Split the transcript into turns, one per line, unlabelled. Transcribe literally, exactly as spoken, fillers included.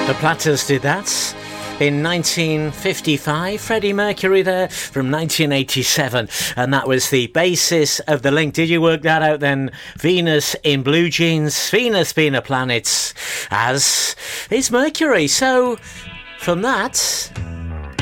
The Platters did that in nineteen fifty-five. Freddie Mercury there from nineteen eighty-seven, and that was the basis of the link. Did you work that out then? Venus in blue jeans, Venus being a planet, as is Mercury. So from that,